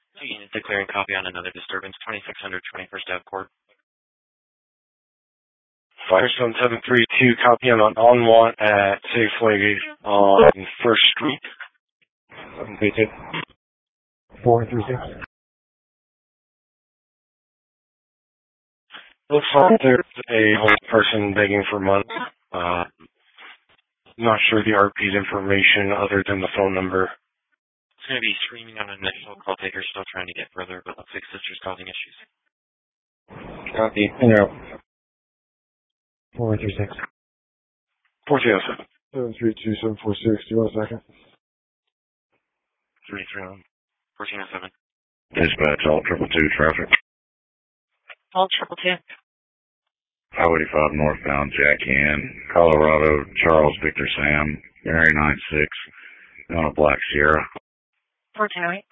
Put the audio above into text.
2 units declaring copy on another disturbance, 2600 21st Ave Court. Firestone 732, copy on want at Safeway on 1st Street. 732. 436. Looks like there's a whole person begging for money. Not sure the RP's information other than the phone number. It's going to be screaming on an initial call taker, still trying to get further, but looks like sister's causing issues. Copy. No. 436. 437. 732 746. Do you want a second? 331 1407. Dispatch, all 222 traffic. All 222. Highway 85 northbound, Jackie Ann, Colorado, Charles Victor Sam, Mary 96, on a Black Sierra. 410.